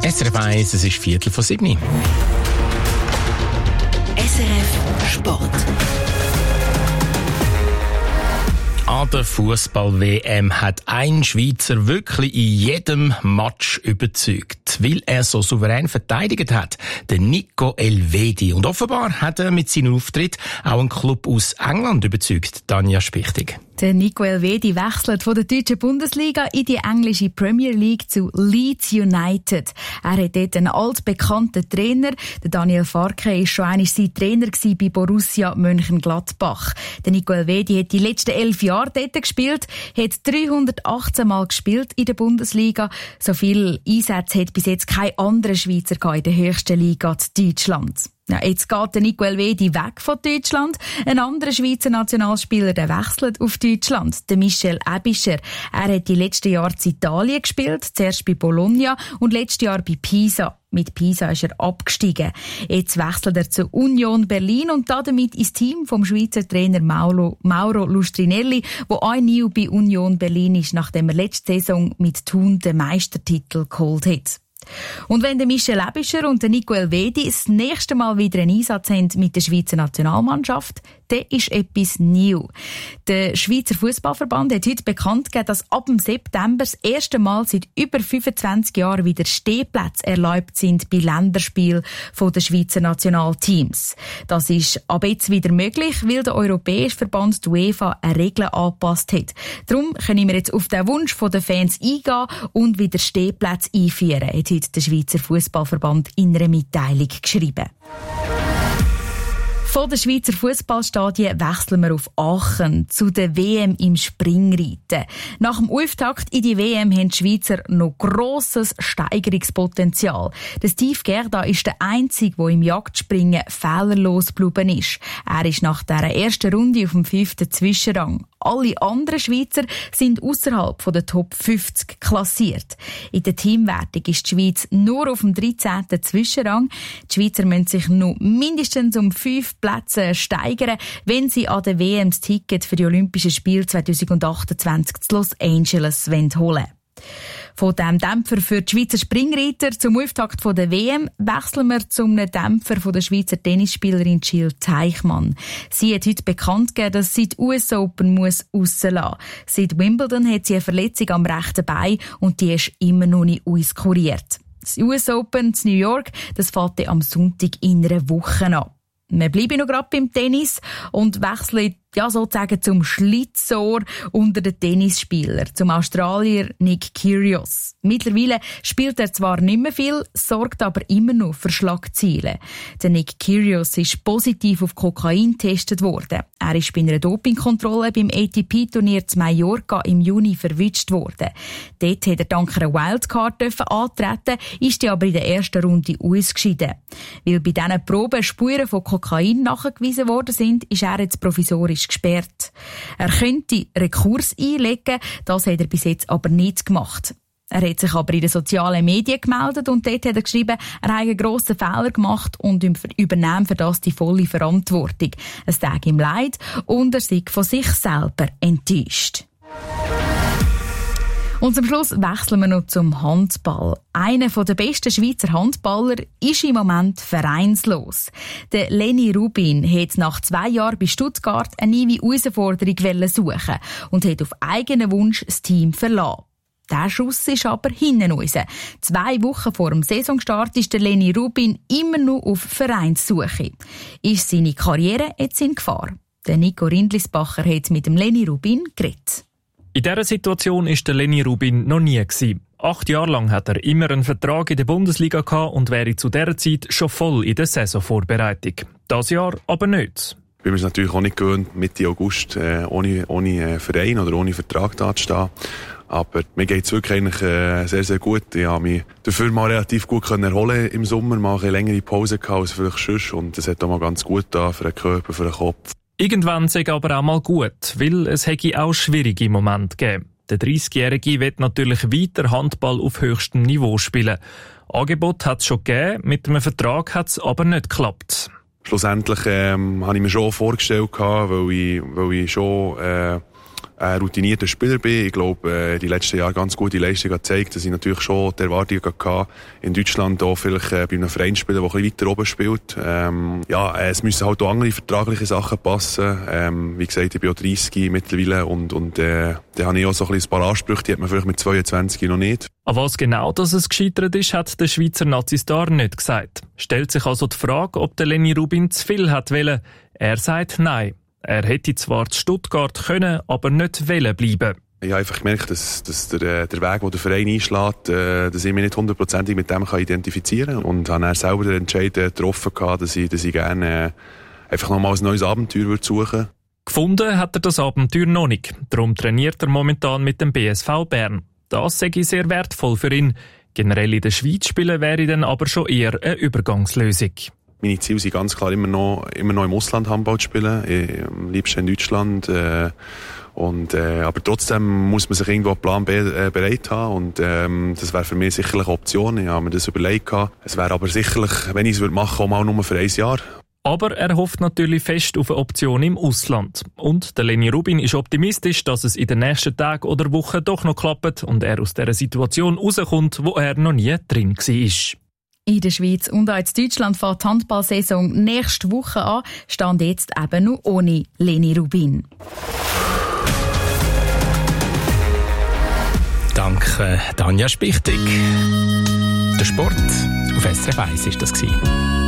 SRF 1, es ist 6:45. SRF Sport. An der Fußball-WM hat ein Schweizer wirklich in jedem Match überzeugt, weil er so souverän verteidigt hat, der Nico Elvedi. Und offenbar hat er mit seinem Auftritt auch einen Club aus England überzeugt, Tanja Spichtig. Der Nico Elvedi wechselt von der deutschen Bundesliga in die englische Premier League zu Leeds United. Er hat dort einen altbekannten Trainer. Der Daniel Farke war schon einmal sein Trainer bei Borussia Mönchengladbach. Der Nico Elvedi hat die letzten 11 Jahre dort gespielt, hat 318 Mal gespielt in der Bundesliga. So viele Einsätze hat bis jetzt kein anderer Schweizer in der höchsten Liga in Deutschland. Ja, jetzt geht der Nico Elvedi weg von Deutschland. Ein anderer Schweizer Nationalspieler, der wechselt auf Deutschland, der Michel Aebischer. Er hat die letzten Jahre in Italien gespielt, zuerst bei Bologna und letztes Jahr bei Pisa. Mit Pisa ist er abgestiegen. Jetzt wechselt er zur Union Berlin und damit ins Team vom Schweizer Trainer Mauro Lustrinelli, wo auch neu bei Union Berlin ist, nachdem er letzte Saison mit Thun den Meistertitel geholt hat. Und wenn der Michel Aebischer und der Nico Elvedi das nächste Mal wieder einen Einsatz haben mit der Schweizer Nationalmannschaft, dann ist etwas new. Der Schweizer Fußballverband hat heute bekannt gegeben, dass ab dem September das erste Mal seit über 25 Jahren wieder Stehplätze erlaubt sind bei Länderspielen der Schweizer Nationalteams. Das ist ab jetzt wieder möglich, weil der Europäische Verband, die UEFA, eine Regel angepasst hat. Darum können wir jetzt auf den Wunsch der Fans eingehen und wieder Stehplätze einführen, hat heute der Schweizer Fußballverband in einer Mitteilung geschrieben. Von den Schweizer Fußballstadien wechseln wir auf Aachen zu der WM im Springreiten. Nach dem Auftakt in die WM haben die Schweizer noch grosses Steigerungspotenzial. Der Steve Gerda ist der Einzige, der im Jagdspringen fehlerlos geblieben ist. Er ist nach dieser ersten Runde auf dem 5. Zwischenrang. Alle anderen Schweizer sind ausserhalb der Top 50 klassiert. In der Teamwertung ist die Schweiz nur auf dem 13. Zwischenrang. Die Schweizer müssen sich noch mindestens um 5 Plätze steigern, wenn sie an der WM das Ticket für die Olympischen Spiele 2028 zu Los Angeles holen wollen. Von diesem Dämpfer für die Schweizer Springreiter zum Auftakt der WM wechseln wir zu einem Dämpfer von der Schweizer Tennisspielerin Jill Teichmann. Sie hat heute bekannt gegeben, dass sie die US Open rauslassen muss. Seit Wimbledon hat sie eine Verletzung am rechten Bein und die ist immer noch nicht auskuriert. Das US Open in New York, das fängt am Sonntag in einer Woche an. Wir bleiben noch gerade beim Tennis und wechseln sozusagen zum Schlitzohr unter den Tennisspielern, zum Australier Nick Kyrgios. Mittlerweile spielt er zwar nicht mehr viel, sorgt aber immer noch für Schlagzeilen. Der Nick Kyrgios ist positiv auf Kokain getestet worden. Er ist bei einer Dopingkontrolle beim ATP-Turnier zu Mallorca im Juni verwitscht worden. Dort hat er dank einer Wildcard antreten, ist aber in der ersten Runde ausgeschieden. Weil bei diesen Proben Spuren von Kokain nachgewiesen worden sind, ist er jetzt provisorisch gesperrt. Er könnte Rekurs einlegen, das hat er bis jetzt aber nicht gemacht. Er hat sich aber in den sozialen Medien gemeldet und dort hat er geschrieben, er habe einen grossen Fehler gemacht und übernehme für das die volle Verantwortung. Es tut ihm leid und er sei von sich selber enttäuscht. Und zum Schluss wechseln wir noch zum Handball. Einer der besten Schweizer Handballer ist im Moment vereinslos. Der Lenny Rubin hat nach 2 Jahren bei Stuttgart eine neue Herausforderung suchen und hat auf eigenen Wunsch das Team verlassen. Der Schuss ist aber hinten raus. 2 Wochen vor dem Saisonstart ist der Lenny Rubin immer noch auf Vereinssuche. Ist seine Karriere jetzt in Gefahr? Der Nico Rindlisbacher hat mit dem Lenny Rubin geredet. In dieser Situation war der Lenny Rubin noch nie. 8 Jahre lang hat er immer einen Vertrag in der Bundesliga gehabt und wäre zu dieser Zeit schon voll in der Saisonvorbereitung. Das Jahr aber nicht. Ich bin es natürlich auch nicht gewöhnt, Mitte August ohne Verein oder ohne Vertrag da zu stehen. Aber mir geht es wirklich eigentlich sehr, sehr gut. Ich habe mich dafür mal relativ gut erholen im Sommer, mal eine längere Pause gehabt als vielleicht sonst. Und das hat auch mal ganz gut da für den Körper, für den Kopf. Irgendwann sei aber auch mal gut, weil es hätte auch schwierige Momente gegeben. Der 30-Jährige will natürlich weiter Handball auf höchstem Niveau spielen. Angebot hat es schon gegeben, mit einem Vertrag hat es aber nicht geklappt. Schlussendlich habe ich mir schon vorgestellt, weil ich schon ein routinierter Spieler bin. Ich glaube, die letzten Jahre ganz gute Leistung hat gezeigt, dass ich natürlich schon die Erwartungen hatte, in Deutschland auch vielleicht bei einem Verein spielen, der ein bisschen weiter oben spielt. Es müssen halt auch andere vertragliche Sachen passen. Wie gesagt, ich bin auch 30 mittlerweile und da habe ich auch so ein paar Ansprüche, die hat man vielleicht mit 22 noch nicht. An was genau dass es gescheitert ist, hat der Schweizer Nazi-Star nicht gesagt. Stellt sich also die Frage, ob der Lenny Rubin zu viel hat wollen. Er sagt nein. Er hätte zwar zu Stuttgart können, aber nicht wollen bleiben. Ich habe einfach gemerkt, dass der Weg, den der Verein einschlägt, dass ich mich nicht 100% mit dem identifizieren kann. Und habe dann selber den Entscheid getroffen, dass ich gerne einfach nochmal ein neues Abenteuer suchen würde. Gefunden hat er das Abenteuer noch nicht. Darum trainiert er momentan mit dem BSV Bern. Das sei sehr wertvoll für ihn. Generell in der Schweiz spielen wäre dann aber schon eher eine Übergangslösung. Meine Ziele sind ganz klar immer noch im Ausland Handball zu spielen. Am liebsten in Deutschland. Aber trotzdem muss man sich irgendwo einen Plan B bereit haben. Und das wäre für mich sicherlich eine Option. Ich habe mir das überlegt. Es wäre aber sicherlich, wenn ich es machen würde, auch mal nur für ein Jahr. Aber er hofft natürlich fest auf eine Option im Ausland. Und der Lenny Rubin ist optimistisch, dass es in den nächsten Tagen oder Wochen doch noch klappt und er aus dieser Situation rauskommt, wo er noch nie drin war. In der Schweiz und auch in Deutschland fängt die Handballsaison nächste Woche an, stand jetzt eben noch ohne Lenny Rubin. Danke, Tanja Spichtig. Der Sport auf SRF 1 war das.